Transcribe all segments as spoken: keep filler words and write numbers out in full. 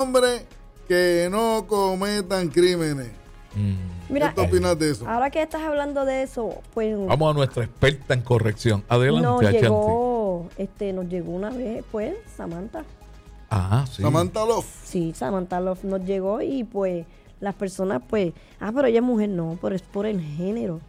hombres que no cometan crímenes. Mm. Mira, ¿qué opinas de eso? Ahora que estás hablando de eso, pues vamos a nuestra experta en corrección. Adelante, nos Ashanti. llegó, este, nos llegó una vez, pues, Samantha. Ajá, sí. Samantha Love. Sí, Samantha Love nos llegó y pues las personas, pues, ah, pero ella es mujer, no, pero es por el género.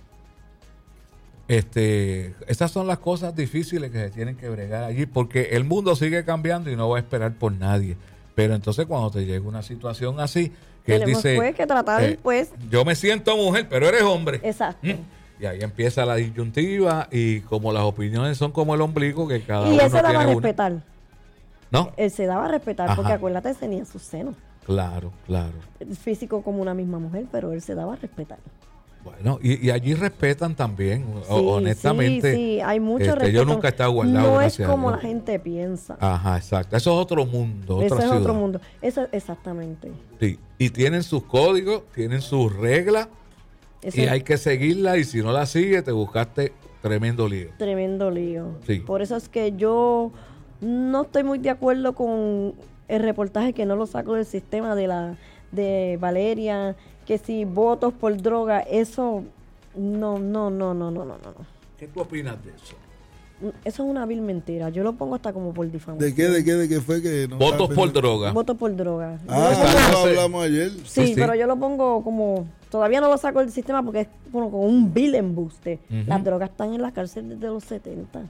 Este, esas son las cosas difíciles que se tienen que bregar allí, porque el mundo sigue cambiando y no va a esperar por nadie. Pero entonces cuando te llega una situación así, que él Tenemos dice, pues que tratar, eh, pues, yo me siento mujer, pero eres hombre. exacto. ¿Mm? Y ahí empieza la disyuntiva y como las opiniones son como el ombligo, que cada Y uno él se daba a tiene una. respetar. ¿No? Él se daba a respetar, Ajá. porque acuérdate, tenía sus senos. Claro, claro. Físico como una misma mujer, pero él se daba a respetar. Bueno, y, y allí respetan también, Sí, honestamente. Sí, sí, hay mucho este, respeto. Yo nunca he estado guardado. No es gracias a como Dios. la gente piensa. Ajá, exacto. Eso es otro mundo, otra Eso es ciudad. otro mundo. Eso, exactamente. Sí, y tienen sus códigos, tienen sus reglas, Eso y es hay que seguirlas, y si no la sigues, te buscaste tremendo lío. tremendo lío. Sí. Por eso es que yo no estoy muy de acuerdo con el reportaje, que no lo saco del sistema de la de Valeria, que si votos por droga, eso no, no, no, no, no, no, no. ¿Qué tú opinas de eso? Eso es una vil mentira. Yo lo pongo hasta como por difamación. ¿De qué, de qué, de qué fue que no Votos estaba por pensando? droga. Votos por droga. Yo Ah, lo pongo- eso Entonces- hablamos ayer. sí, sí, sí. pero yo lo pongo como, todavía no lo saco del sistema porque es como, como un vil embuste. Ujú. Las drogas están en la cárcel desde los setenta.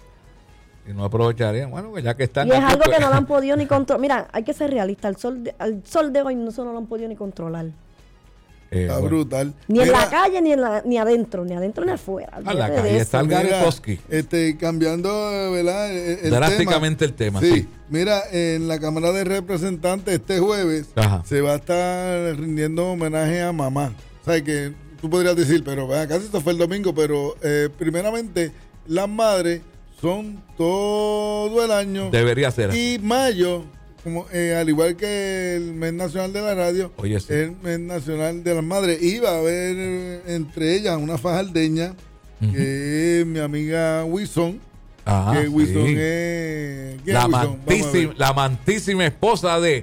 Y no aprovecharían. Bueno, pues ya que están Y es aquí, algo pues- que no lo han podido ni controlar. Mira, hay que ser realista. Al sol de, al sol de hoy no, eso no lo han podido ni controlar. Eh, Está bueno. brutal. Ni en Mira, la calle, ni en la, ni adentro, ni adentro ni afuera. A la Olvídate de calle eso. está el mira, Garetoski. este, cambiando, ¿verdad? El, el Drásticamente tema. el tema, Sí, sí. mira, en la Cámara de Representantes este jueves Ajá. se va a estar rindiendo homenaje a mamá. O sea, que tú podrías decir, pero vea, casi esto fue el domingo, pero eh, primeramente las madres son todo el año. Debería ser así. Y mayo, como eh, al igual que el mes nacional de la radio, Oye, sí. el mes nacional de las madres, iba a haber eh, entre ellas una fajardeña, Ujú. que es mi amiga Wilson, Ajá, que Wilson sí. es... ¿quién La, es Wilson? Vamos a ver. amantísima, la amantísima esposa de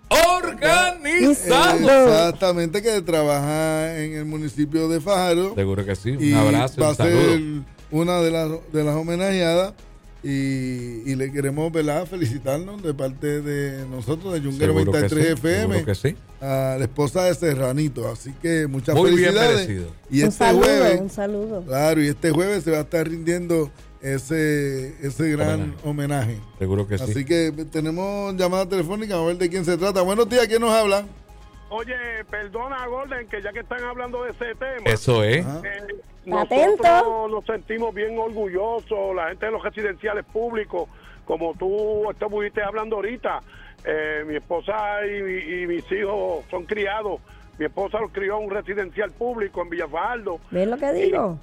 Organizando. Exactamente, que trabaja en el municipio de Fajardo. Seguro que sí. Un Y abrazo, va un a ser saludo. una de las, de las homenajeadas. Y, y le queremos, ¿verdad?, felicitarnos de parte de nosotros, de Yunguero Seguro que noventa y tres sí, F M, seguro que sí. a la esposa de Serranito. Así que muchas Muy bien felicidades. merecido. Y Un este saludo, jueves, un saludo. claro, y este jueves se va a estar rindiendo ese, ese gran Homenaje. homenaje. Seguro que Así sí. que tenemos llamada telefónica, a ver de quién se trata. Buenos días, ¿quién nos habla? Oye, perdona, Golden, que ya que están haando de ese tema, Eso es. Ajá. eh, Atento. nosotros nos sentimos bien orgullosos, la gente de los residenciales públicos, como tú estuviste hablando ahorita. Eh, mi esposa y, mi- y mis hijos son criados. Mi esposa los crió en un residencial público en Villafajardo. ¿Ves lo que digo?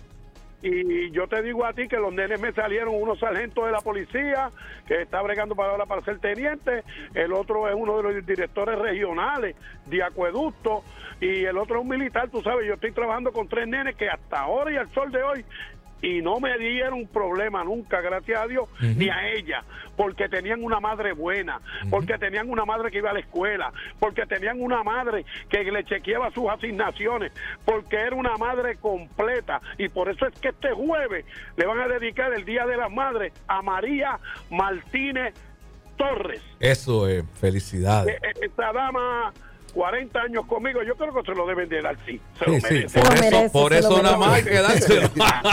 Y yo te digo a ti que los nenes me salieron unos sargentos de la policía, que está bregando para ahora para ser teniente, el otro es uno de los directores regionales de acueducto, y el otro es un militar. Tú sabes, yo estoy trabajando con tres nenes que hasta ahora y al sol de hoy, y no me dieron problema nunca, gracias a Dios, Ujú. ni a ella, porque tenían una madre buena, porque tenían una madre que iba a la escuela, porque tenían una madre que le chequeaba sus asignaciones, porque era una madre completa, y por eso es que este jueves le van a dedicar el Día de las Madres a María Martínez Torres. Eso es. Felicidades. Eh, eh, Esta dama, cuarenta años conmigo, yo creo que se lo deben de dar, sí, se lo Sí, sí. merece. Por Se lo eso, merece, por se eso lo nada más hay merece. que dárselo.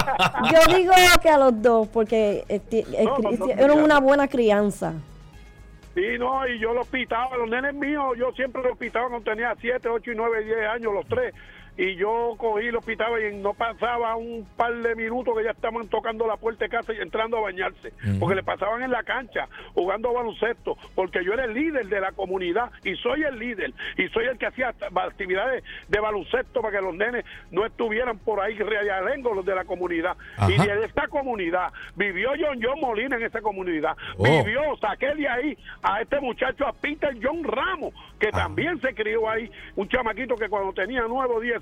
Yo digo que a los dos, porque eh, ti- eh, No, no, no, hicieron ya. una buena crianza. Sí, no, y yo los pitaba, los nenes míos, yo siempre los pitaba cuando tenía siete, ocho y nueve, diez años, los tres. Y yo cogí, los pitaba y no pasaba un par de minutos que ya estaban tocando la puerta de casa y entrando a bañarse. Ujú. Porque le pasaban en la cancha, jugando baloncesto, porque yo era el líder de la comunidad y soy el líder. Y soy el que hacía actividades de baloncesto para que los nenes no estuvieran por ahí realengos, los de la comunidad. Ajá. Y de esta comunidad vivió John John Molina en esa comunidad. Oh. Vivió, saqué de ahí a este muchacho, a Peter John Ramos, que Ah. también se crió ahí, un chamaquito que cuando tenía nueve o diez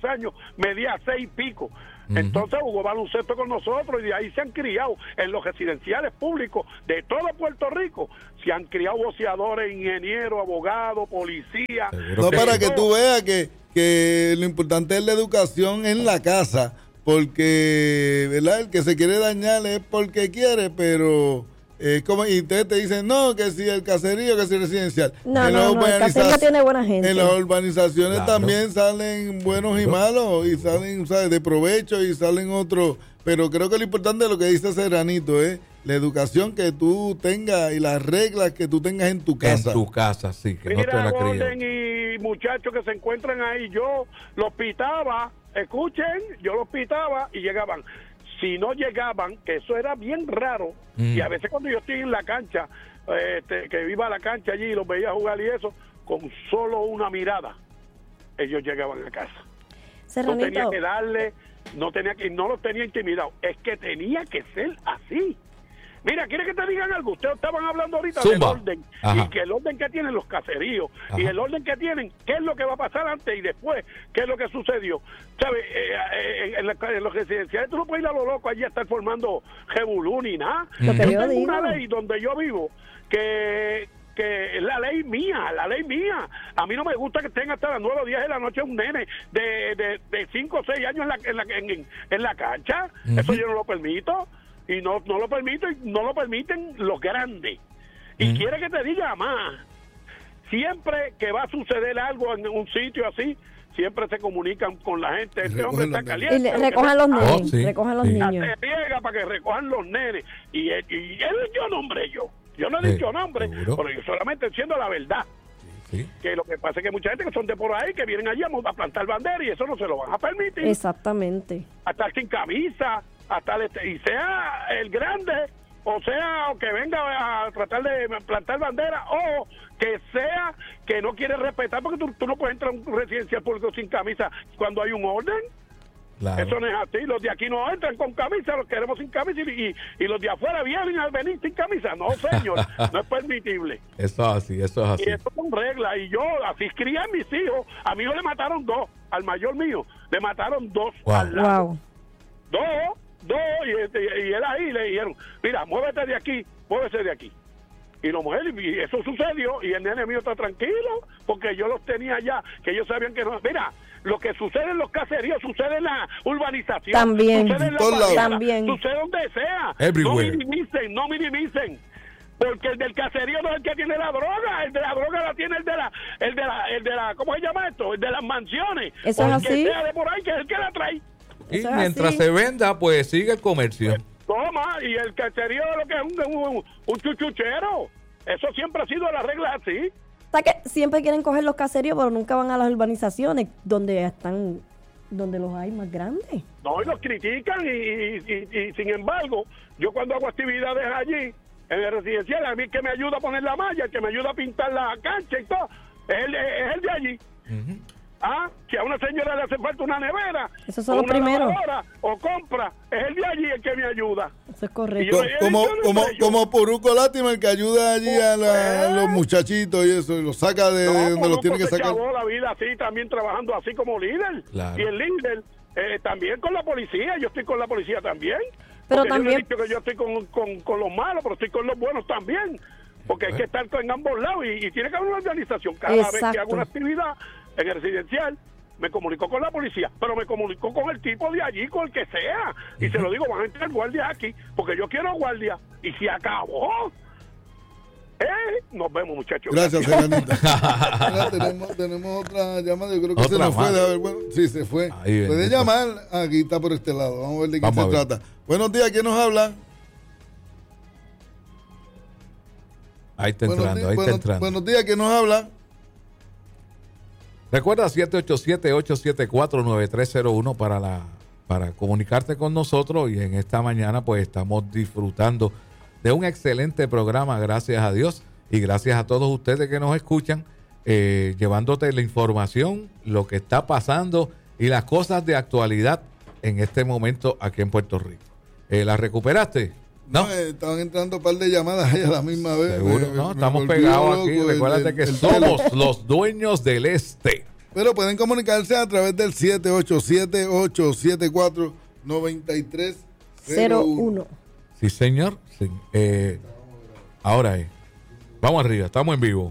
años medía seis y pico. Entonces jugó baloncesto con nosotros y de ahí se han criado en los residenciales públicos de todo Puerto Rico. Se han criado boxeadores, ingenieros, abogados, policías. No, para que tú veas que, que lo importante es la educación en la casa, porque, ¿verdad? El que se quiere dañar es porque quiere, pero... Eh, como, y ustedes te dicen, no, que si el caserío, que si el residencial. No, en no, no, el caserío tiene buena gente. En las urbanizaciones Claro. también salen buenos y malos, y salen, ¿sabes?, de provecho y salen otros. Pero creo que lo importante es lo que dice Serranito, es la educación que tú tengas y las reglas que tú tengas en tu casa. En tu casa, sí, que no te Mira, la Golden críen. y muchachos que se encuentran ahí, yo los pitaba, escuchen, yo los pitaba y llegaban. Si no llegaban, que eso era bien raro, mm. y a veces cuando yo estoy en la cancha, este, que iba a la cancha allí y los veía jugar y eso, con solo una mirada, ellos llegaban a casa. Serranito. No tenía que darle, no tenía que, no los tenía intimidados, es que tenía que ser así. Mira, ¿quiere que te digan algo? Ustedes estaban hablando ahorita Zumba. del orden. Ajá. Y que el orden que tienen los caseríos. Ajá. Y el orden que tienen, ¿qué es lo que va a pasar antes y después? ¿Qué es lo que sucedió? ¿Sabes? Eh, eh, en, la, en los residenciales tú no puedes ir a lo loco allí a estar formando jebulú ni nada. Lo que Yo yo tengo digo. una ley donde yo vivo que... que es la ley mía, la ley mía. A mí no me gusta que estén hasta las nueve o diez de la noche un nene de de, de cinco o seis años en la, en la, en, en la cancha. Uh-huh. Eso yo no lo permito. Y no no lo permito y no lo permiten los grandes. Y uh-huh. quiere que te diga más. Siempre que va a suceder algo en un sitio así, siempre se comunican con la gente. Este hombre está caliente. Y le, recojan los nenes. Oh, sí, recojan los sí. niños. Se riega para que recojan los nenes. Y, y, y él yo nombre yo. Yo no he Sí, dicho nombre, seguro. pero yo solamente diciendo la verdad. Sí. Que lo que pasa es que mucha gente que son de por ahí, que vienen allí a plantar bandera y eso no se lo van a permitir. Exactamente. A estar sin camisa, a estar este, y sea el grande, o sea, o que venga a tratar de plantar bandera, o que sea que no quiere respetar, porque tú, tú no puedes entrar a un residencial público sin camisa cuando hay un orden. Claro. Eso no es así. Los de aquí no entran con camisa, los queremos sin camisa, y, y, y los de afuera vienen al venir sin camisa. No, señor, no es permitible. Eso es así, eso es así. Y eso son reglas. Y yo así crié a mis hijos. A mí le mataron dos. Al mayor mío le mataron dos Wow. al lado. Wow. Dos, dos. Y, este, y él ahí le dijeron, mira, muévete de aquí, muévese de aquí. Y lo mujer, y eso sucedió, y el nene mío está tranquilo, porque yo los tenía ya, que ellos sabían que no. Mira, lo que sucede en los caseríos sucede en la urbanización. También. Sucede en la Todos lados. barriada, También. sucede donde sea. Everywhere. No minimicen, no minimicen. Porque el del caserío no es el que tiene la droga, el de la droga la tiene el de la, el de la, el de la, ¿cómo se llama esto? El de las mansiones. Eso es o el que así. sea de por ahí, que es el que la trae. Y Eso es mientras así. se venda, pues sigue el comercio. Toma, y el caserío lo que es un, un, un chuchuchero. Eso siempre ha sido la regla así. O sea que siempre quieren coger los caseríos, pero nunca van a las urbanizaciones donde están, donde los hay más grandes. No, y los critican y, y, y, y sin embargo, yo cuando hago actividades allí, en el residencial, a mí el que me ayuda a poner la malla, el que me ayuda a pintar la cancha y todo, es el, es el de allí. Uh-huh. Ah, si a una señora le hace falta una nevera, Esos son o los una primeros. lavadora, o compra, es el de allí el que me ayuda. Eso es Y correcto. yo- Co- Como, yo no como, sé, yo- como Puruco Lástima, el que ayuda allí a, la- a los muchachitos y eso, y los saca de, No, de donde los Puruco tiene que se sacar. chavó la vida así, también trabajando así como líder. Claro. Y el líder eh, también con la policía, yo estoy con la policía también. Pero Porque también- yo no he dicho que yo estoy con, con, con los malos, pero estoy con los buenos también. Porque hay que estar en ambos lados y, y tiene que haber una organización. Cada vez que Exacto. hago una actividad en el residencial, me comunico con la policía, pero me comunico con el tipo de allí, con el que sea. Y se lo digo, van a entrar guardias aquí, porque yo quiero guardia. Y si acabó, eh, nos vemos, muchachos. Gracias, Serenita. Ahora tenemos, tenemos otra llamada, yo creo que se Otra nos fue. más. de haber- bueno, sí, se fue. Ay, Puede bendito. llamar, aquí está por este lado. Vamos a ver de qué Vamos se a ver. trata. Buenos días, ¿quién nos habla? Ahí está Buenos, entrando, di- ahí está buenos- entrando. buenos días, ¿quién nos habla? Recuerda siete ocho siete, ocho siete cuatro, nueve tres cero uno para la para comunicarte con nosotros, y en esta mañana pues estamos disfrutando de un excelente programa, gracias a Dios, y gracias a todos ustedes que nos escuchan, eh, llevándote la información, lo que está pasando y las cosas de actualidad en este momento aquí en Puerto Rico. Eh, ¿La recuperaste? No. eh, estaban entrando un par de llamadas ahí a la misma vez. Seguro, Me- no, me estamos volvió pegados loco aquí. el- Recuérdate el- que el somos los dueños del este. Pero pueden comunicarse a través del siete ocho siete, ocho siete cuatro, nueve tres cero uno. Sí, señor. Sí. Eh, ahora es. Vamos arriba, estamos en vivo.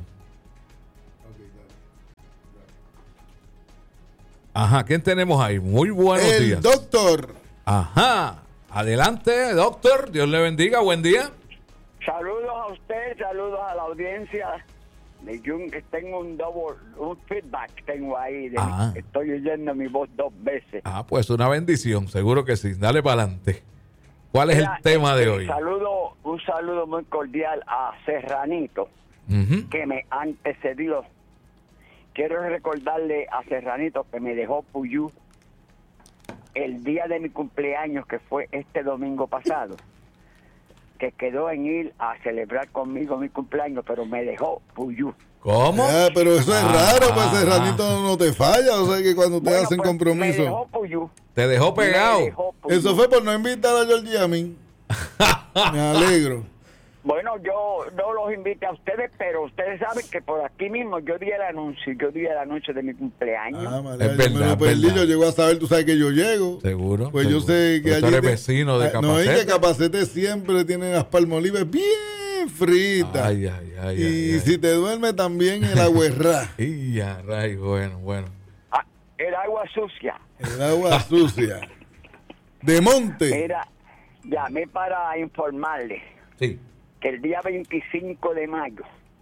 Ajá, ¿quién tenemos ahí? Muy buenos El días. doctor. Ajá. Adelante, doctor. Dios le bendiga. Buen día. Saludos a usted, saludos a la audiencia. De Jun, que tengo un double, un feedback tengo ahí. De Ah. mi, estoy oyendo mi voz dos veces. Ah, pues una bendición, seguro que sí. Dale para adelante. ¿Cuál es Mira, el tema de este, hoy? Saludo, un saludo muy cordial a Serranito, Ujú. que me antecedió. Quiero recordarle a Serranito que me dejó Puyú el día de mi cumpleaños, que fue este domingo pasado, que quedó en ir a celebrar conmigo mi cumpleaños, pero me dejó Puyú. ¿Cómo? Ah, pero eso es Ah, raro, pues ah, Serranito no te falla. O sea que cuando ustedes Bueno, hacen pues, compromiso. Me dejó Puyú. Te dejó pegado. Me dejó Puyú. Eso fue por no invitar a Georgie a mí. Me alegro. Bueno, yo no los invité a ustedes, pero ustedes saben que por aquí mismo yo di el anuncio, yo di el anuncio de mi cumpleaños. Ah, María, Es yo verdad, me lo es perdí, verdad. yo llego a saber, tú sabes que yo llego. Seguro. Pues yo seguro. sé que Pero tú allí eres te- vecino de Ah, No, es Capacete. que Capacete siempre tiene las palmolives bien fritas. Ay, ay, ay, y ay, ay. si te duerme también el agüerrá, Y ya, ray, bueno, bueno. Ah, el agua sucia. el agua sucia. De monte. Era, llamé para informarles Sí. que el día veinticinco de mayo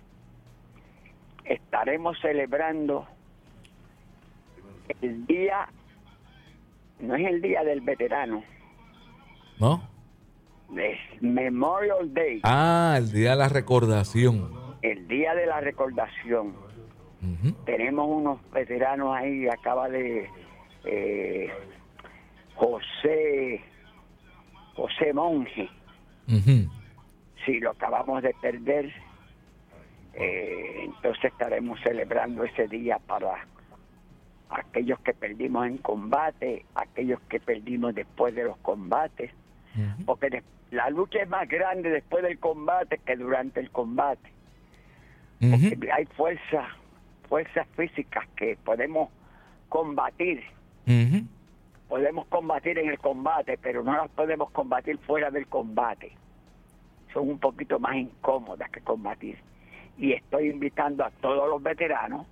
estaremos celebrando el día, no es el día del veterano, ¿No? es Memorial Day, Ah, el día de la recordación. el día de la recordación. Ujú. Tenemos unos veteranos ahí, acaba de eh, José José Monge, Ujú. sí, lo acabamos de perder. Eh, entonces estaremos celebrando ese día para aquellos que perdimos en combate, aquellos que perdimos después de los combates, Ujú. porque de- la lucha es más grande después del combate que durante el combate. Ujú. Hay fuerzas, fuerzas físicas que podemos combatir, Ujú. podemos combatir en el combate, pero no las podemos combatir fuera del combate. Son un poquito más incómodas que combatir. Y estoy invitando a todos los veteranos,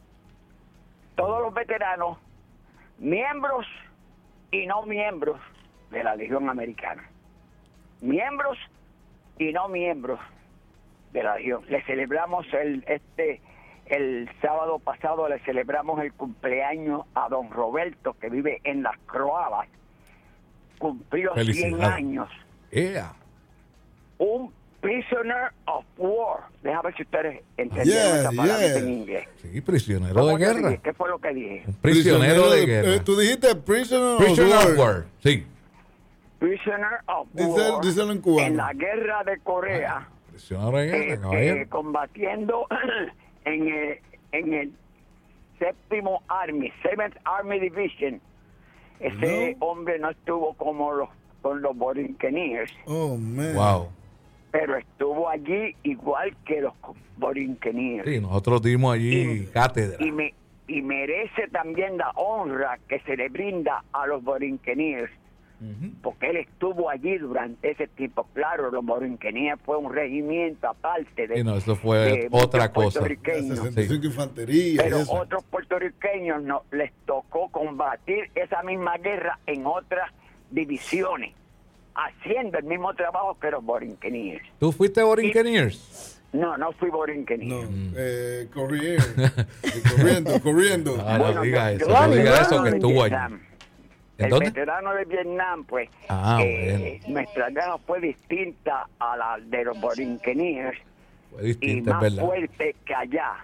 todos los veteranos, miembros y no miembros de la Legión Americana. Miembros y no miembros de la Legión. Le celebramos el este el sábado pasado, le celebramos el cumpleaños a don Roberto, que vive en Las Croabas. Cumplió cien Felicidades. años. Ea. Un prisoner of war. Déjame ver si ustedes entendieron Yeah, esa palabra yeah. en inglés. Sí, prisionero ¿Cómo de yo guerra. dije? ¿Qué fue lo que dije? Un prisionero de eh, guerra. tú dijiste prisoner, Prisoner of of war. war. Sí. Prisoner of Dice- war. díselo en cubano. En la guerra de Corea, Prisionero de guerra, eh, caballero. eh, combatiendo en el, en el séptimo Army, Seventh Army Division. Ese No. hombre no estuvo como los con los Borinqueniers, Oh, man. Wow. pero estuvo allí igual que los Borinqueniers. Sí, nosotros dimos allí Y- cátedra. y me y merece también la honra que se le brinda a los Borinqueniers, Ujú. porque él estuvo allí durante ese tiempo. Claro, los Borinqueniers fue un regimiento aparte de, Sí, no, eso fue de otra muchos cosa. La puertorriqueños. sesenta y cinco infantería. Pero eso. otros puertorriqueños no les tocó combatir esa misma guerra en otras divisiones, haciendo el mismo trabajo que los Borinqueniers. ¿Tú fuiste Borinqueniers? No, no fui Borinquenier. No, eh, corriendo, corriendo, corriendo. Ah, no diga yo- eso, yo- no diga yo- eso, que en estuvo allí. Vietnam. ¿En El dónde? veterano de Vietnam, pues, Ah, eh, nuestra guerra fue distinta a la de los Borinqueniers Fue y distinto, es más verdad. fuerte que allá.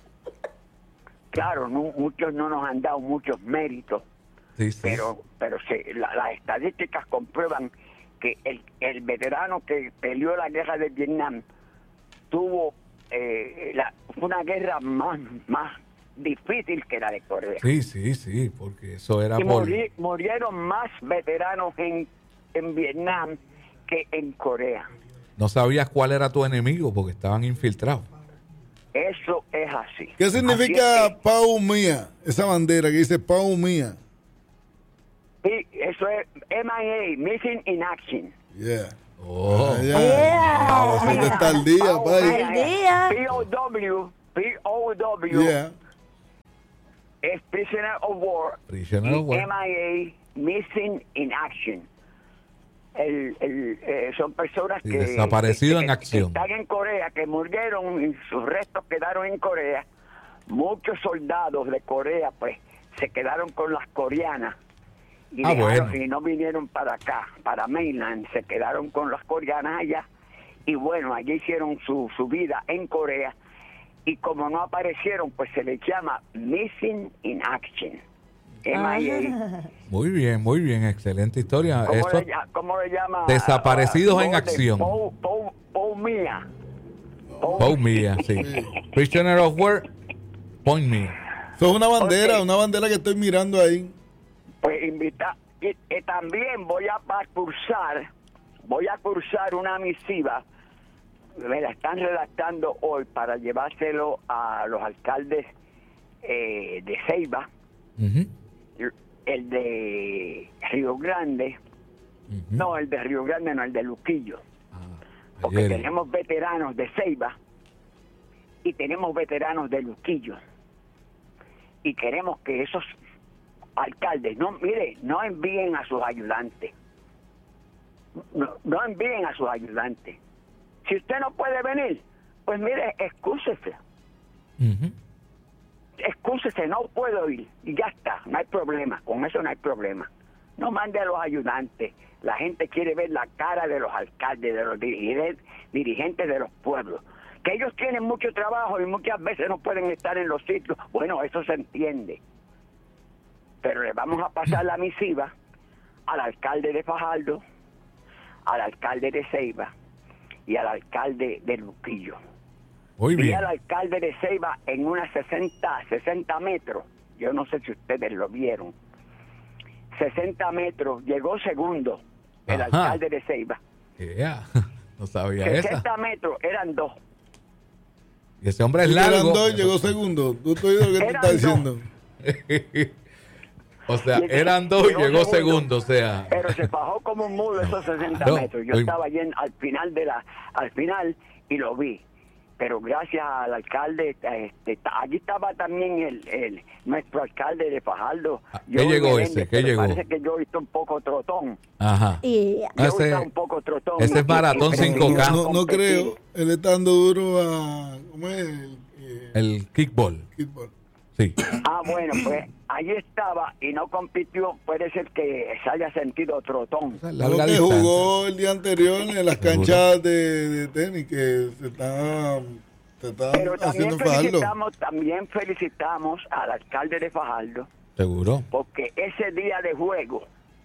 Claro, no- muchos no nos han dado muchos méritos, Sí, sí. pero pero se, la- las estadísticas comprueban que el, el veterano que peleó la guerra de Vietnam tuvo eh, la, fue una guerra más, más difícil que la de Corea. Sí, sí, sí, porque eso era Y por... muri- murieron más veteranos en, en Vietnam que en Corea. No sabías cuál era tu enemigo porque estaban infiltrados. Eso es así. ¿Qué significa Así es que- Pau Mía? Esa bandera que dice Pau Mía. Sí, eso es M I A, Missing in Action. Yeah. Oh. Ah, ya. Yeah. Ah, eso te está al día, Pau pai. Mía Al es día. P O W, P O W Yeah. es Prisoner of War. Prisoner y of War. M I A, Missing in Action. El, el, eh, son personas Sí, que, desaparecido que- en que- acción. que están en Corea, que murieron y sus restos quedaron en Corea. Muchos soldados de Corea pues se quedaron con las coreanas y, Ah, dejaron- bueno. y no vinieron para acá, para mainland, se quedaron con las coreanas allá y bueno, allí hicieron su, su vida en Corea y como no aparecieron pues se les llama Missing in Action. M I A. Ah. Muy bien, muy bien. Excelente historia. ¿Cómo, Eso, le, lla- cómo le llama? Desaparecidos Ah, en Golden acción. Poe- Poe- Poe Mía. Poe- Point Mía, sí. Prisoner of War, Point Mía. Eso es una bandera, Ok. una bandera que estoy mirando ahí. Pues invita y, y también voy a pa- cursar, voy a cursar una misiva, me la están redactando hoy para llevárselo a los alcaldes eh, de Ceiba, Ujú, el de Río Grande, ujú. no, el de Río Grande, no, el de Luquillo. Ah, Porque ayer. tenemos veteranos de Ceiba y tenemos veteranos de Luquillo. Y queremos que esos alcaldes, no, mire, no envíen a sus ayudantes. No, no envíen a sus ayudantes. Si usted no puede venir, pues mire, excúsese. Ujú. Excúsese, no puedo ir. Y ya está, no hay problema. Con eso no hay problema. No mande a los ayudantes. La gente quiere ver la cara de los alcaldes, de los dirigentes, dirigentes de los pueblos. Que ellos tienen mucho trabajo y muchas veces no pueden estar en los sitios. Bueno, eso se entiende. Pero le vamos a pasar la misiva al alcalde de Fajardo, al alcalde de Ceiba y al alcalde de Luquillo. Muy Vi bien. al alcalde de Ceiba en unas sesenta, sesenta metros. Yo no sé si ustedes lo vieron. sesenta metros, llegó segundo el Ajá. alcalde de Ceiba. Yeah. No sabía esa. sesenta metros, eran dos. Y ese hombre es Eran largo. dos, llegó segundo. ¿Tú te oído lo que te Eran está dos. diciendo? O sea, Llegó- eran dos y llegó llegó segundo. segundo. O sea, Pero se bajó como un mulo esos sesenta Claro. metros. Yo Oye. estaba allí en- al final de la, al final y lo vi. Pero gracias al alcalde, este, ta- allí estaba también el, el nuestro alcalde de Fajardo. Ah, ¿qué Joey llegó Meléndez, ese? ¿Qué pero llegó? Parece que yo está un poco trotón. ajá. Y Ah, Joey ese- está un poco trotón. ese es Y- maratón y- cinco K. No, no competir. creo. Él está dando duro a. ¿Cómo es? El, eh, El kickball. kickball. Sí. Ah, bueno, pues allí estaba y no compitió. Puede ser que se haya sentido trotón. Lo Larga que distancia. jugó el día anterior en las canchas de, de tenis que se está, se está Pero también haciendo en Fajardo. felicitamos, también felicitamos al alcalde de Fajardo, Seguro. porque ese día de juego,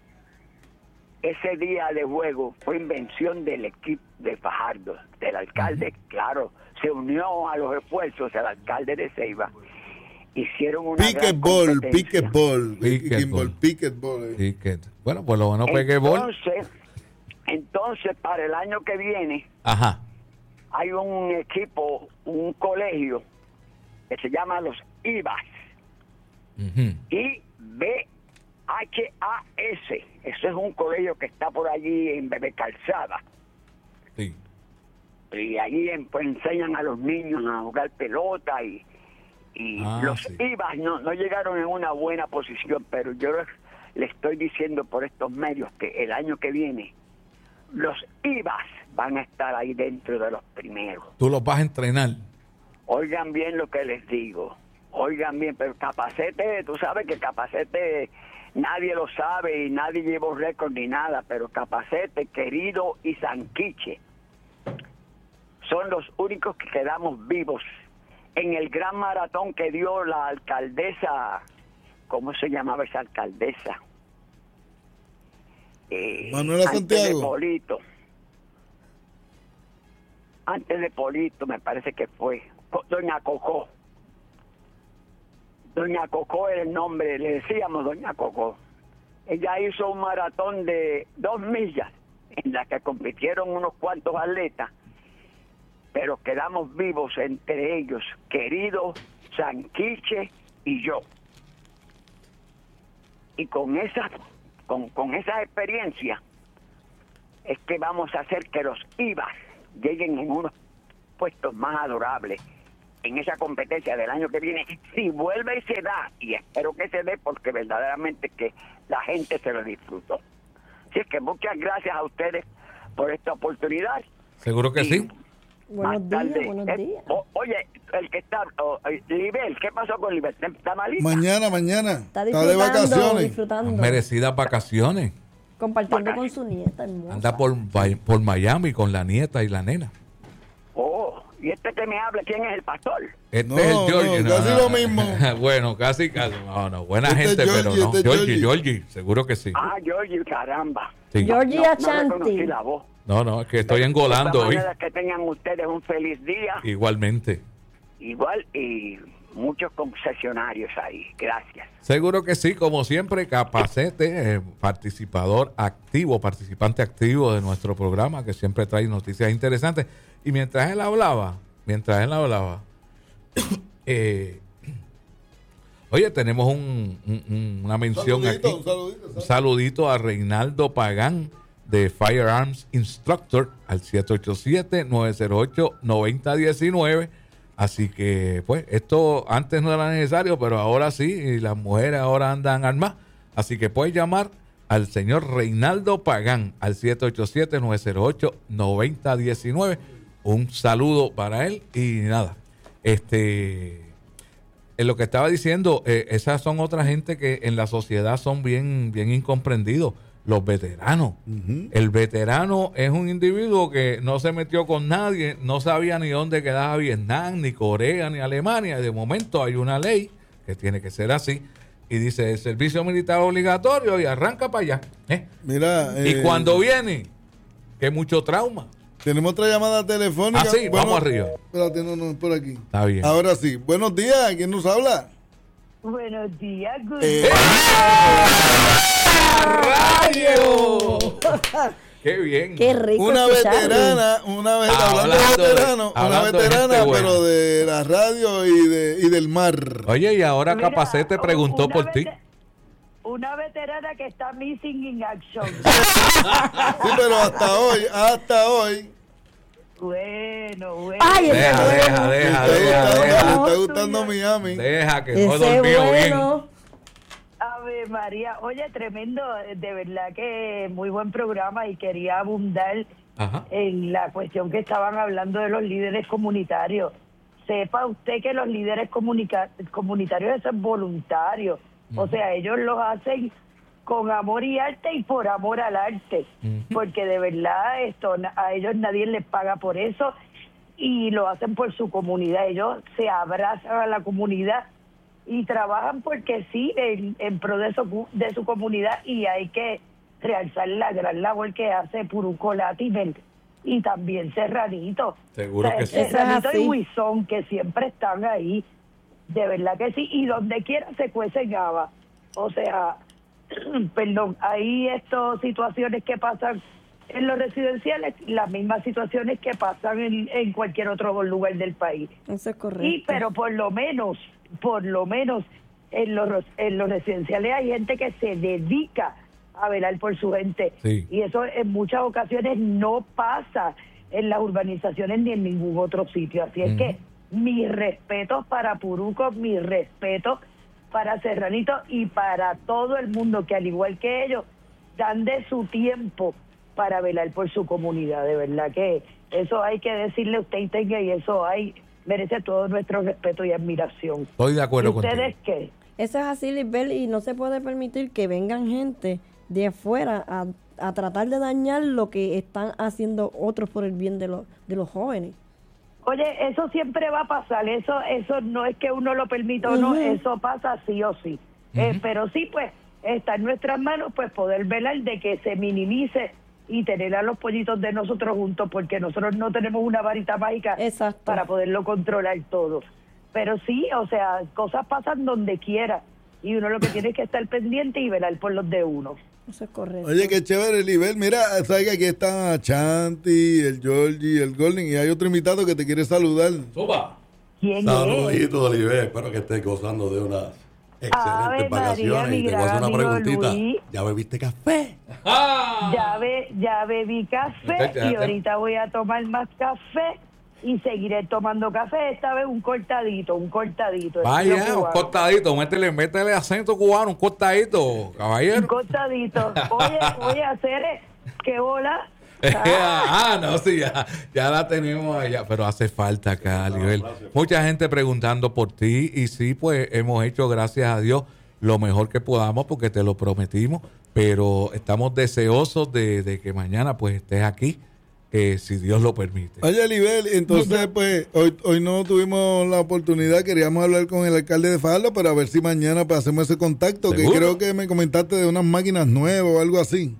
ese día de juego fue invención del equipo de Fajardo, del alcalde, claro, se unió a los esfuerzos del alcalde de Ceiba, hicieron una gran Picketball, competencia. picketball, Picketball. picketball, picketball. eh. Ticket. Bueno, por lo menos pegué bol. Entonces, entonces para el año que viene Ajá. hay un equipo, un colegio que se llama los I B A S. Ujú. I B H A S. Eso es un colegio que está por allí en Bebé Calzada. Sí. Y allí en- pues, enseñan a los niños a jugar pelota y, y Ah, los sí. I B A S no, no llegaron en una buena posición, pero yo les, les estoy diciendo por estos medios que el año que viene los I B A S van a estar ahí dentro de los primeros. Tú los vas a entrenar. Oigan bien lo que les digo. Oigan bien, pero Capacete, tú sabes que Capacete nadie lo sabe y nadie llevó récord ni nada, pero Capacete, Querido y Sanquiche son los únicos que quedamos vivos en el gran maratón que dio la alcaldesa, ¿cómo se llamaba esa alcaldesa? Eh, Manuela antes Santiago. de Polito. Antes de Polito me parece que fue Co- Doña Cocó. Doña Cocó era el nombre, le decíamos Doña Cocó. Ella hizo un maratón de dos millas en la que compitieron unos cuantos atletas pero quedamos vivos entre ellos, querido Sanquiche y yo. Y con esa, con, con esa experiencia es que vamos a hacer que los I V A lleguen en unos puestos más adorables en esa competencia del año que viene. Y si vuelve y se da, y espero que se dé, porque verdaderamente que la gente se lo disfrutó. Así es que muchas gracias a ustedes por esta oportunidad. Seguro que Y sí. Buenos días, tarde, buenos eh, días. o- oye, el que está, oh, eh, Libel, ¿qué pasó con Libel? ¿Está malita? Mañana, mañana. Está Está de disfrutando, vacaciones. disfrutando. Merecidas vacaciones. Compartiendo con su nieta hermosa. Anda por, por Miami con la nieta y la nena. Oh, y este que me habla, ¿quién es el pastor? Este No, es el Georgie. no, casi lo mismo. Bueno, casi, casi. No, no, buena Este es gente, Georgie, pero no. este es Georgie, Georgie. Georgie, seguro que sí. Ah, Georgie, caramba. Sí. Georgie No, no Achanti. reconocí la voz. No, no, es que estoy engolando De hoy. todas maneras, que tengan ustedes un feliz día. Igualmente. Igual, y muchos concesionarios ahí. Gracias. Seguro que sí, como siempre, Capacete, eh, participador activo, participante activo de nuestro programa, que siempre trae noticias interesantes. Y mientras él hablaba, mientras él hablaba, eh, oye, tenemos un, un- un- una mención Saludito, aquí. un saludito, Un saludito a Reinaldo Pagán de Firearms Instructor al siete ocho siete, nueve cero ocho, nueve cero uno nueve. Así que, pues, esto antes no era necesario, pero ahora sí, y las mujeres ahora andan armadas. Así que puedes llamar al señor Reinaldo Pagán al siete ocho siete, nueve cero ocho, nueve cero uno nueve. Un saludo para él y nada. Este, en lo que estaba diciendo, eh, esas son otra gente que en la sociedad son bien, bien incomprendidos. Los veteranos. El veterano es un individuo que no se metió con nadie, no sabía ni dónde quedaba Vietnam, ni Corea, ni Alemania. Y de momento hay una ley que tiene que ser así. Y dice el servicio militar obligatorio y arranca para allá. ¿eh? Mira. Y eh, cuando viene, que mucho trauma. Tenemos otra llamada telefónica. Ah, sí, vamos arriba. Espérate, no, no, por aquí. Está bien. Ahora sí. Buenos días. ¿Quién nos habla? Buenos días, Gus. Eh, ¡Rayo! ¡Qué bien! Qué rico una escucharlo. veterana, una vez Ah, hablando, hablando de de- veterano, una hablando de veterana, gente buena. pero de la radio y de y del mar. Oye, y ahora Mira, Capacete preguntó una por ti. vete- Una veterana que está missing in action. Sí, pero hasta hoy, hasta hoy, Bueno, bueno. Ay, ese Deja, bueno. deja, me deja, está deja, gustando, deja. me está gustando Miami. Deja que no Ese dormido bien. bueno. Ave María, oye, tremendo, de verdad que muy buen programa y quería abundar Ajá. en la cuestión que estaban hablando de los líderes comunitarios. Sepa usted que los líderes comunica- comunitarios eso es voluntario, o sea, ellos los hacen con amor y arte y por amor al arte, Ujú. porque de verdad esto na- a ellos nadie les paga por eso y lo hacen por su comunidad, ellos se abrazan a la comunidad y trabajan porque sí, en, en pro de su, de su comunidad, y hay que realzar la gran labor que hace Puruco Latimer y también Serranito. Seguro que sí. Serranito Eso es y así. Huizón, que siempre están ahí, de verdad que sí, y donde quiera se cuecen habas. O sea, perdón, hay estas situaciones que pasan en los residenciales, las mismas situaciones que pasan en, en cualquier otro lugar del país. Eso es correcto. Y pero por lo menos, por lo menos en los en los residenciales hay gente que se dedica a velar por su gente. Sí. Y eso en muchas ocasiones no pasa en las urbanizaciones ni en ningún otro sitio. Así es Ujú. que mis respetos para Puruco, mis respetos para Serranito y para todo el mundo que al igual que ellos dan de su tiempo para velar por su comunidad. De verdad que eso hay que decirle a usted y tenga, y eso hay merece todo nuestro respeto y admiración. Estoy de acuerdo ¿Y ustedes contigo. qué? Eso es así, Lisbel, y no se puede permitir que vengan gente de afuera a, a tratar de dañar lo que están haciendo otros por el bien de los, de los jóvenes. Oye, eso siempre va a pasar, eso eso no es que uno lo permita o no, Ujú. eso pasa sí o sí. Eh, Ujú. pero sí, pues, está en nuestras manos pues poder velar de que se minimice y tener a los pollitos de nosotros juntos, porque nosotros no tenemos una varita mágica Exacto. para poderlo controlar todo. Pero sí, o sea, cosas pasan donde quiera. y uno lo que tiene es que estar pendiente y velar por los de uno. Eso es correcto. Oye, qué chévere, Libel. Mira, sabes que aquí están Chanti, el Georgie, el Golden, y hay otro invitado que te quiere saludar. ¡Suba! ¿Quién Saludito, Oliver. Espero que estés gozando de unas excelentes Ave vacaciones. María, Y te voy a hacer una mi gran amigo preguntita. Luis. ¿Ya bebiste café? ¡Ah! Ya, be, ya bebí café y ahorita voy a tomar más café y seguiré tomando café. Esta vez un cortadito, un cortadito. Vaya, estilo un cubano. cortadito, métele, métele acento cubano, un cortadito, Un caballero. cortadito. Oye, oye, hacer qué bola. ah, no, sí, ya, ya la tenemos allá, pero hace falta acá, Libel. Mucha gente preguntando por ti y sí, pues hemos hecho, gracias a Dios, lo mejor que podamos porque te lo prometimos, pero estamos deseosos de, de que mañana pues estés aquí, eh, si Dios lo permite. Oye, Libel, entonces, pues, hoy, hoy no tuvimos la oportunidad, queríamos hablar con el alcalde de Fajardo para ver si mañana pues, hacemos ese contacto, que ¿Seguro? creo que me comentaste de unas máquinas nuevas o algo así.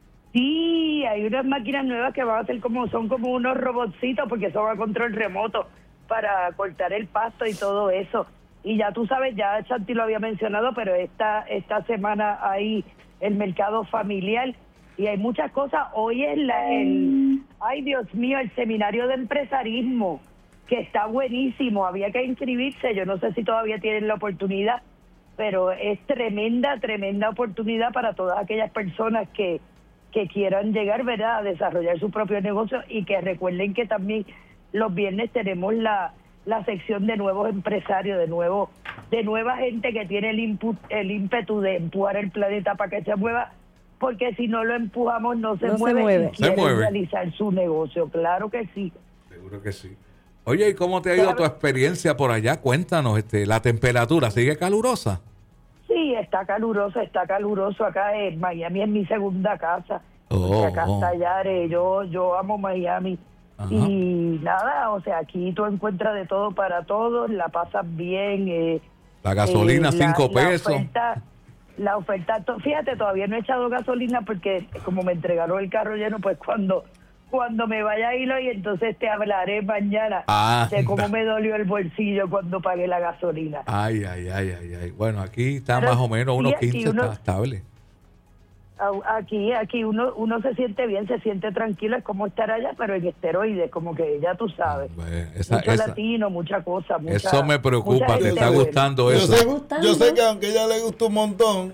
Sí, hay unas máquinas nuevas que van a ser como, son como unos robotcitos porque son a control remoto para cortar el pasto y todo eso. Y ya tú sabes, ya Chanti lo había mencionado, pero esta, esta semana hay el mercado familiar y hay muchas cosas. Hoy es la, el, ay Dios mío, el seminario de empresarismo, que está buenísimo, había que inscribirse, yo no sé si todavía tienen la oportunidad, pero es tremenda, tremenda oportunidad para todas aquellas personas que que quieran llegar, ¿verdad?, a desarrollar su propio negocio y que recuerden que también los viernes tenemos la, la sección de nuevos empresarios, de nuevo, de nueva gente que tiene el input, el ímpetu de empujar el planeta para que se mueva, porque si no lo empujamos no se No se mueve, mueve. y quieren Se mueve. realizar su negocio, claro que sí. Seguro que sí. Oye, ¿y cómo te ha ido tu experiencia por allá? Cuéntanos, este, la temperatura, ¿sigue calurosa? Sí, está caluroso, está caluroso acá en Miami, es mi segunda casa. Oh, porque acá oh. está Yare, yo, yo amo Miami. Ajá. Y nada, o sea, aquí tú encuentras de todo para todos, la pasas bien. Eh, La gasolina, eh, la- cinco la pesos. oferta- La oferta, to- fíjate, todavía no he echado gasolina porque como me entregaron el carro lleno, pues cuando cuando me vaya a ir hoy, entonces te hablaré mañana Ah, de cómo anda. me dolió el bolsillo cuando pagué la gasolina. Ay, ay, ay, ay, ay. Bueno, aquí está Pero más o menos unos sí, aquí quince, uno- está estable. A- Aquí, aquí uno uno se siente bien, se siente tranquilo, es como estar allá, pero en esteroides, como que ya tú sabes. Bueno, esa- Mucho esa- latino, mucha cosa. Mucha, Eso me preocupa, mucha te gente está buena. gustando Yo eso. sé, gustando? yo sé que aunque a ella le gusta un montón,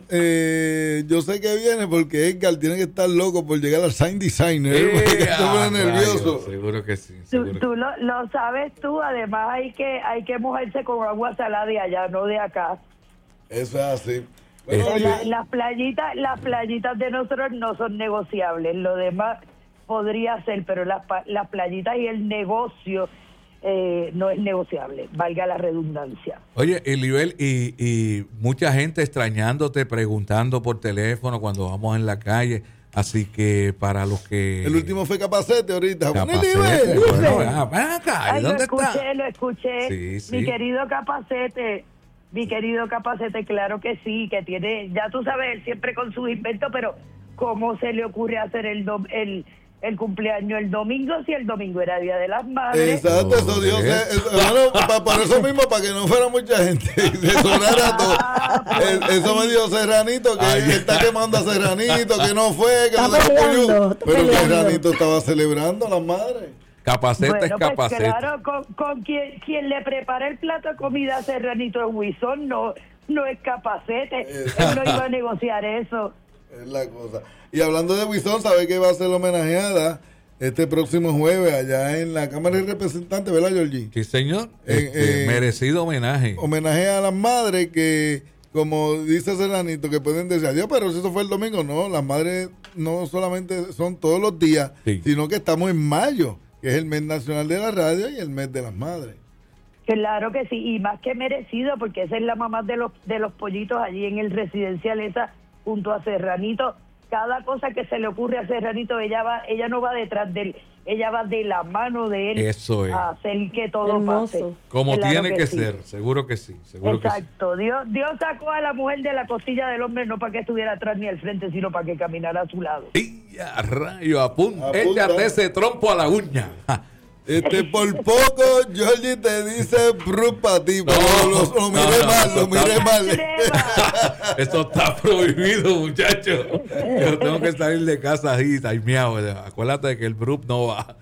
eh, yo sé que viene porque Edgar tiene que estar loco por llegar al sign designer. Eh, porque se ah, pone nervioso. rayos, seguro que sí. Tú, seguro tú que- lo, lo sabes tú, además hay que hay que mojarse con agua salada de allá, no de acá. Eso es así. Bueno, Este- oye, La- las playitas las playitas de nosotros no son negociables, lo demás podría ser, pero las, pa- las playitas y el negocio eh, no es negociable, valga la redundancia. Oye, Elibel, y, y mucha gente extrañándote, preguntando por teléfono cuando vamos en la calle. Así que para los que... el último fue Capacete ahorita. Bueno, Capacete, Libel. bueno, ah, ven acá, ¿y Ay, dónde lo escuché, está? lo escuché. Sí, sí. Mi querido Capacete, mi querido Capacete, claro que sí, que tiene, ya tú sabes, él siempre con sus inventos, pero ¿cómo se le ocurre hacer el, dom- el, el cumpleaños el domingo si el domingo era Día de las Madres? Exacto, eso Dios. Joder. eh, eh, bueno, pa- por eso mismo, para que no fuera mucha gente, se sonara todo. Eh, eso me dijo Serranito, que Ay. está quemando a Serranito, que no fue, que Está no se peleando, apoyó. está Pero peleando. Serranito estaba celebrando a las madres. Capacete Bueno, es pues capacete. claro, con, con quien, quien le prepara el plato de comida a Serranito es Wilson, no, no es Capacete. Él no iba a negociar eso. Es la cosa. Y hablando de Wison, ¿sabe que va a ser homenajeada este próximo jueves allá en la Cámara de Representantes, ¿verdad, Georgie? Sí, señor. Eh, Este, eh, merecido homenaje. Homenaje a las madres que, como dice Serranito, que pueden decir, adiós, pero si eso fue el domingo. No, las madres no solamente son todos los días, Sí. sino que estamos en mayo, que es el mes nacional de la radio y el mes de las madres. Claro que sí, y más que merecido, porque esa es la mamá de los de los pollitos allí en el residencial esa, junto a Serranito. Cada cosa que se le ocurre a Serranito, ella va, ella no va detrás de él, ella va de la mano de él Eso es. a hacer que todo Hermoso. pase. Como Claro tiene que, sí. ser, seguro que sí, seguro que sí. Exacto, Dios, Dios sacó a la mujer de la costilla del hombre no para que estuviera atrás ni al frente, sino para que caminara a su lado. Y a rayo, apun- Apunta. échate ese trompo a la uña. Ja. Este, por poco, Georgie te dice Bruce para ti, pero No, lo, lo no, miré no, mal, eso lo miré está- mal. Eso está prohibido, muchachos. Yo tengo que salir de casa así, timeado. Acuérdate de que el Bruce no va.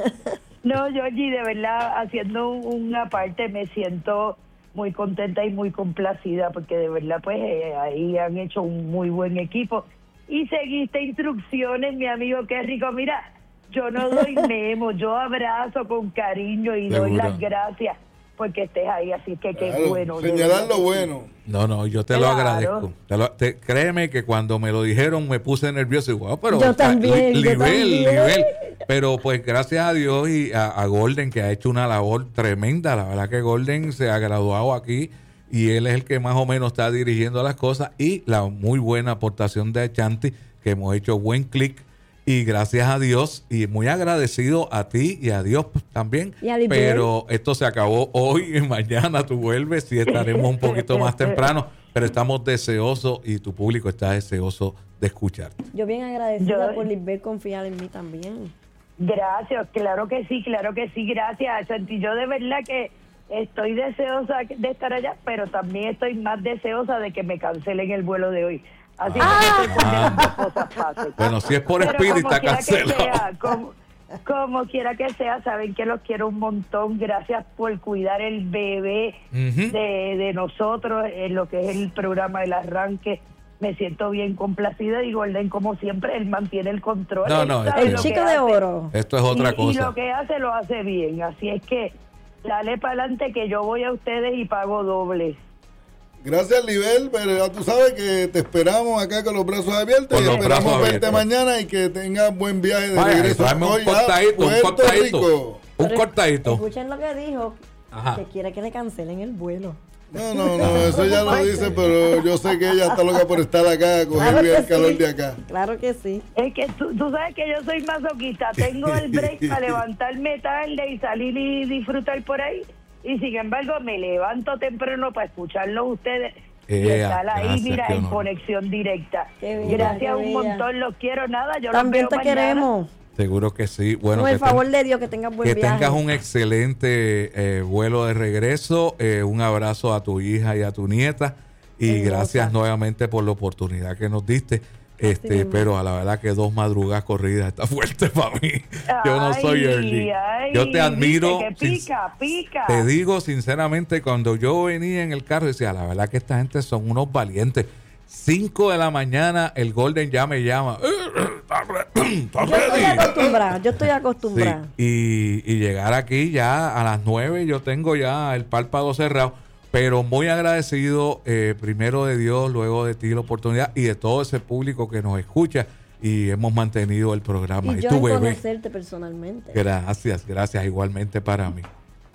No, Georgie, de verdad, haciendo un- una parte me siento muy contenta y muy complacida porque de verdad, pues, eh, ahí han hecho un muy buen equipo. Y seguiste instrucciones, mi amigo, qué rico. Mira, yo no doy memo, yo abrazo con cariño y doy Seguro. las gracias porque estés ahí, así que qué Claro, bueno. de señalar verdad lo que sí. bueno. No, no, yo te lo Claro. agradezco. Te lo- te- créeme que cuando me lo dijeron me puse nervioso y wow, pero Yo está- también, yo nivel, también. nivel. Pero pues gracias a Dios y a, a Golden que ha hecho una labor tremenda. La verdad que Golden se ha graduado aquí y él es el que más o menos está dirigiendo las cosas y la muy buena aportación de Chanti que hemos hecho buen clic. Y gracias a Dios, y muy agradecido a ti y a Dios pues, también. Y a Lisbeth. Pero esto se acabó hoy y mañana tú vuelves y estaremos un poquito más temprano. Pero estamos deseosos y tu público está deseoso de escucharte. Yo bien agradecida Yo- por Lisbeth confiar en mí también. Gracias, claro que sí, claro que sí, gracias, Chanti. Yo de verdad que estoy deseosa de estar allá, pero también estoy más deseosa de que me cancelen el vuelo de hoy. Así que estoy con que las dos cosas pasen. Bueno, si es por Pero Spirit, como está quiera que cancelado. sea, como, como quiera que sea, saben que los quiero un montón. Gracias por cuidar el bebé Ujú. de, de nosotros en lo que es el programa del arranque. Me siento bien complacida y Golden, como siempre, él mantiene el control. No, Él no, sabe este- El lo chico que de hace. oro. Esto es otra y, y cosa. lo que hace, lo hace bien. Así es que dale para adelante que yo voy a ustedes y pago doble. Gracias, Libel, pero ya tú sabes que te esperamos acá con los brazos abiertos Con y los esperamos brazos verte abiertos. mañana y que tengas buen viaje de Vaya, regreso tráeme un hoy a cortadito, un Puerto cortadito. Rico. Un Pero cortadito. Escuchen lo que dijo. Ajá. Que quiere que le cancelen el vuelo. No, no, no, eso ya lo dice, pero yo sé que ella está loca por estar acá, coger Claro bien que el calor sí. de acá. Claro que sí. Es que tú, tú sabes que yo soy masoquista. Tengo el break para levantarme tarde y salir y disfrutar por ahí. Y sin embargo, me levanto temprano para escucharlos ustedes. Y Ea, estar ahí, gracias, mira, qué en honor. conexión directa. Qué bella, Gracias qué un bella. montón, los quiero. Nada, yo También los te veo mañana. queremos. Seguro que sí. Bueno, Con el que ten- favor de Dios, que tengas buen que viaje. tengas un excelente eh, vuelo de regreso. eh, un abrazo a tu hija y a tu nieta. Y Hermosa. gracias nuevamente por la oportunidad que nos diste. Este, mismo. pero a la verdad que dos madrugadas corridas está fuerte para mí. Yo no soy Ay, early. ay, Yo te admiro. viste que sin- pica, pica. Te digo sinceramente, cuando yo venía en el carro, decía, la verdad que esta gente son unos valientes. Cinco de la mañana, el Golden ya me llama. ¿Estás re- estás Yo estoy ready? acostumbrada, yo estoy Sí, acostumbrada. y, y llegar aquí ya a las nueve, yo tengo ya el párpado cerrado, pero muy agradecido, eh, primero de Dios, luego de ti la oportunidad y de todo ese público que nos escucha y hemos mantenido el programa. Y Y, yo tu en bebé, conocerte personalmente. gracias, gracias igualmente para mí.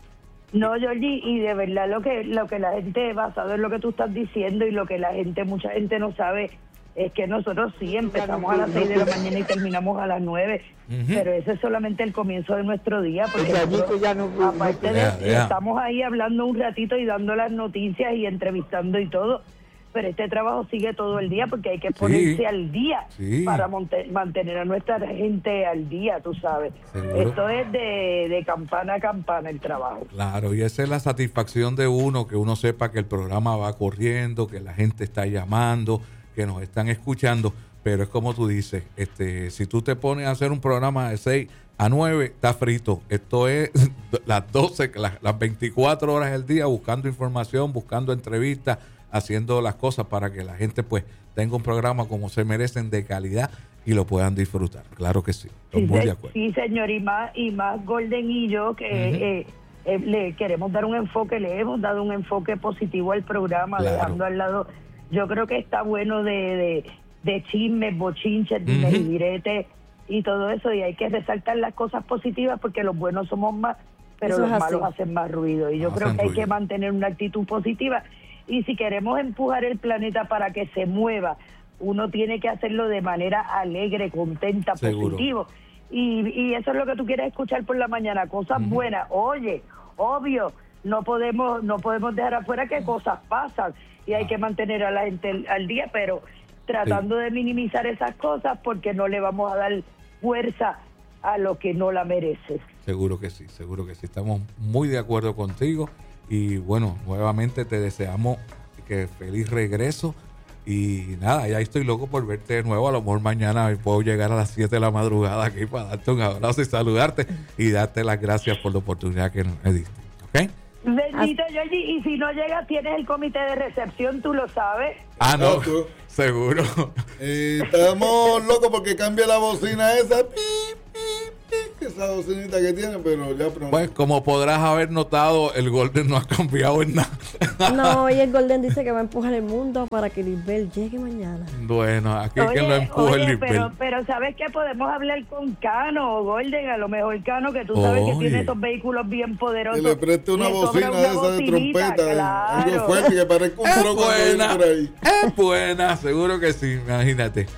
No, Georgie, y de verdad lo que lo que la gente, basado en lo que tú estás diciendo y lo que la gente, mucha gente no sabe, es que nosotros sí empezamos a las seis de la mañana y terminamos a las nueve, Ujú. pero ese es solamente el comienzo de nuestro día, porque nosotros, aparte de Deja, deja. estamos ahí hablando un ratito y dando las noticias y entrevistando y todo, pero este trabajo sigue todo el día porque hay que ponerse al día Sí. para monte- mantener a nuestra gente al día, tú sabes. Seguro. Esto es de, de campana a campana el trabajo. Claro, y esa es la satisfacción de uno, que uno sepa que el programa va corriendo, que la gente está llamando, que nos están escuchando, pero es como tú dices, este, si tú te pones a hacer un programa de seis a nueve, está frito. Esto es las doce, las, las veinticuatro horas del día buscando información, buscando entrevistas, haciendo las cosas para que la gente pues tenga un programa como se merecen, de calidad, y lo puedan disfrutar. Claro que sí, estoy Sí, muy se- de acuerdo. sí, señor, y más, y más Golden y yo que Ujú. eh, eh, le queremos dar un enfoque, le hemos dado un enfoque positivo al programa, Claro. dejando al lado, yo creo que está bueno de, de, de chismes, bochinches, dimes y Ujú. diretes y todo eso, y hay que resaltar las cosas positivas porque los buenos somos más, pero Eso los es malos así. hacen más ruido, y yo Hacen creo que hay ruido. que mantener una actitud positiva, y si queremos empujar el planeta para que se mueva, uno tiene que hacerlo de manera alegre, contenta, Seguro. positivo. Y, y eso es lo que tú quieres escuchar por la mañana, cosas Ujú. buenas. Oye, obvio, no podemos no podemos dejar afuera que cosas pasan y hay Ah. que mantener a la gente al, al día, pero tratando de minimizar esas cosas porque no le vamos a dar fuerza a lo que no la merece. Seguro que sí, seguro que sí. Estamos muy de acuerdo contigo. Y bueno, nuevamente te deseamos que feliz regreso. Y nada, ya estoy loco por verte de nuevo. A lo mejor mañana puedo llegar a las siete de la madrugada aquí para darte un abrazo y saludarte y darte las gracias por la oportunidad que nos diste. ¿Ok? Bendito, Georgie, y si no llegas, tienes el comité de recepción, tú lo sabes. Ah, no, No, tú. seguro. Eh, estamos locos porque cambia la bocina esa. Pi, pi, pi, esa bocinita que tiene, pero ya pronto. Pues como podrás haber notado, el Golden no ha cambiado en nada. No, y el Golden dice que va a empujar el mundo para que Lisbel llegue mañana. Bueno, aquí es Oye, que lo empuje oye, el Lisbel. pero, pero ¿sabes qué? Podemos hablar con Cano o Golden, a lo mejor Cano, que tú sabes Oye. que tiene esos vehículos bien poderosos. Que le preste una Le sobra bocina una de esa de bocinita, trompeta, claro. algo fuerte que parezca un Es tro cuando viene buena, por ahí. es buena, seguro que sí, imagínate.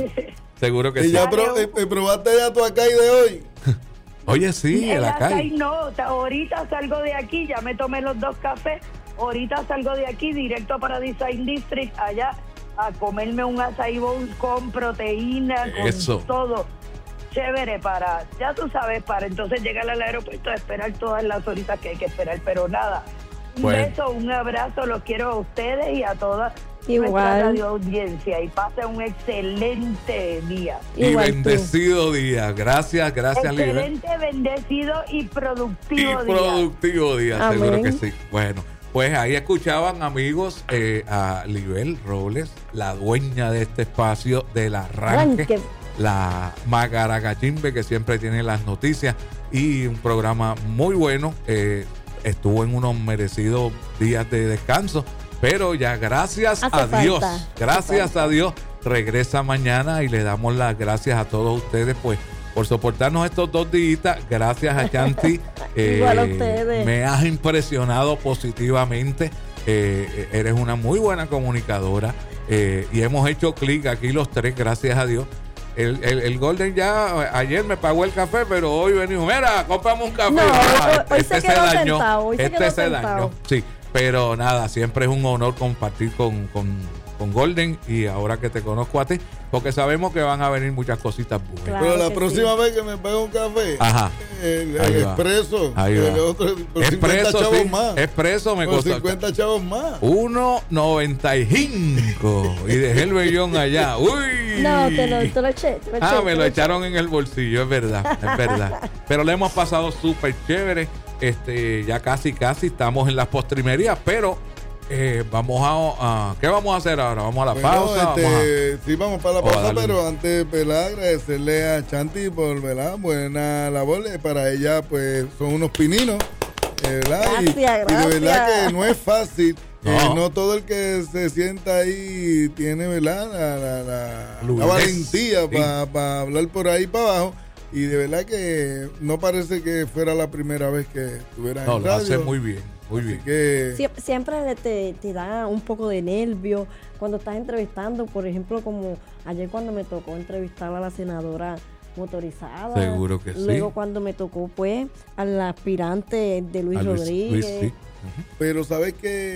Seguro que Y sí. ya pro- eh, eh, probaste ya tu acai de hoy. Oye, sí, el El acai. acai no, ta- ahorita salgo de aquí, ya me tomé los dos cafés, ahorita salgo de aquí directo para Design District, allá a comerme un acai bowl con proteína, con Eso. todo. Chévere para, ya tú sabes, para entonces llegar al aeropuerto a esperar todas las horitas que hay que esperar, pero nada. Un Bueno. beso, un abrazo, los quiero a ustedes y a toda Igual. nuestra radio audiencia y pasen un excelente día. Y Igual tú. bendecido día. Gracias, gracias, Lisbel. Excelente, bendecido y Y productivo día. productivo día, Amén. seguro que sí. Bueno, pues ahí escuchaban, amigos, eh, a Lisbel Robles, la dueña de este espacio del arranque, Arranque. la Magaragachimbe, que siempre tiene las noticias y un programa muy bueno. Eh, estuvo en unos merecidos días de descanso, pero ya gracias Hace a Dios, falta, hace gracias falta. a Dios, regresa mañana y le damos las gracias a todos ustedes, pues, por soportarnos estos dos días. Gracias a Chanti. Igual a ustedes. Me has impresionado positivamente. Eh, eres una muy buena comunicadora eh, y hemos hecho clic aquí los tres, gracias a Dios. El, el, el Golden ya ayer me pagó el café, pero hoy venimos, mira, cómprame un café. No, Ah, hoy- hoy se quedó sentado, hoy se este quedó se sentado. dañó. Sí, pero nada, siempre es un honor compartir con, con, con Golden y ahora que te conozco a ti, porque sabemos que van a venir muchas cositas buenas. Claro Pero la que próxima sí. vez que me pague un café, Ajá. el, Ahí el va. expreso, Ahí el va. otro, por cincuenta Expreso, chavos sí. más. Expreso me Por costó cincuenta chavos más. uno noventa y cinco y dejé el vellón allá. Uy. No, te lo, te lo eché. Te lo eché, Ah, te me lo eché. echaron en el bolsillo, es verdad, es verdad. Pero le hemos pasado súper chévere. Este, ya casi, casi estamos en las postrimerías, pero eh, vamos a, a- ¿qué vamos a hacer ahora? Vamos a la Bueno, pausa. este, Vamos a- sí, vamos para la Vamos a pausa, darle. pero antes, ¿verdad? Agradecerle a Chanti por, ¿verdad? Buena labor. eh, Para ella, pues, son unos pininos, eh, ¿verdad? Y- Gracias, y, de verdad gracias. que no es fácil. No. eh, no todo el que se sienta ahí tiene, ¿verdad? La, la, la- la Luidez. valentía Sí. para hablar por ahí para abajo. Y de verdad que no parece que fuera la primera vez que estuviera No, en lo radio. hace muy bien, muy Así bien. que Sie- Siempre te, te da un poco de nervio cuando estás entrevistando, por ejemplo, como ayer cuando me tocó entrevistar a la senadora motorizada. Seguro que sí. Luego cuando me tocó, pues, al aspirante de Luis A Luis- Rodríguez. Luis, sí. Pero sabes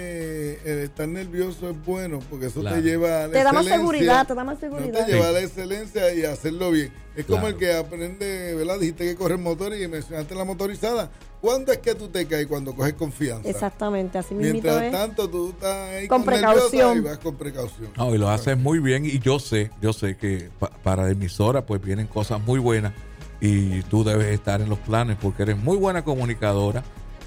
que el estar nervioso es bueno porque eso Claro. te lleva a la Te da más excelencia. seguridad, te da más No seguridad. te lleva a la excelencia y a hacerlo bien. Es como Claro. el que aprende, ¿verdad? Dijiste que corres motor y mencionaste la motorizada. ¿Cuándo es que tú te caes? Cuando coges confianza. Exactamente, así mismo Mientras es. tanto, tú estás ahí Con nerviosa precaución. y vas con precaución. No, y lo haces muy bien y yo sé, yo sé que pa- para la emisora pues vienen cosas muy buenas y tú debes estar en los planes porque eres muy buena comunicadora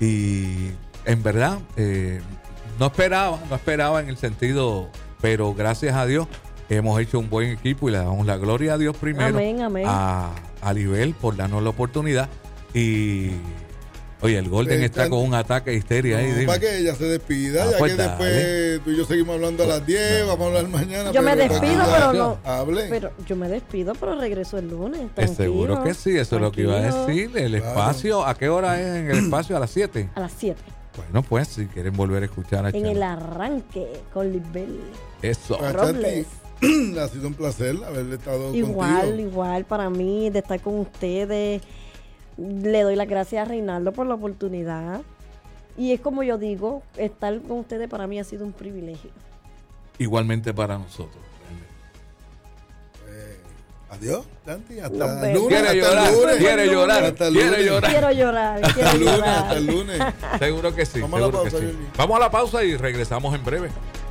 y en verdad eh, no esperaba, no esperaba en el sentido, pero gracias a Dios hemos hecho un buen equipo y le damos la gloria a Dios primero, Amén, amén. a a Lisbel por darnos la oportunidad y oye, el Golden Eh, está tan- con un ataque de histeria ahí, dime. para que ella se despida, Ah, ya pues que dale. después tú y yo seguimos hablando a las diez, vamos a hablar mañana. Yo me pero para que despido, ella pero no. Hable. Pero yo me despido, pero regreso el lunes. Es tranquilo, seguro que sí, eso es lo que iba a tranquilo. decir. El Claro. espacio, ¿a qué hora es en el espacio? A las siete. A las siete. Bueno, pues si quieren volver a escuchar a En Chano. el arranque con Lisbel. Eso. Para Robles. Chanti, ha sido un placer haberle estado Igual, contigo. igual para mí de estar con ustedes. Le doy las gracias a Reinaldo por la oportunidad. Y es como yo digo, estar con ustedes para mí ha sido un privilegio. Igualmente para nosotros. Eh, Adiós, Santi. Hasta Nos el vemos. lunes. Quiere hasta el llorar, lunes. quiere llorar, Hasta el quiere lunes. llorar. Quiero llorar, Hasta quiero el lunes, llorar. hasta el lunes. Seguro que sí. Vamos a la seguro que pausa, sí. Jordi. Vamos a la pausa y regresamos en breve.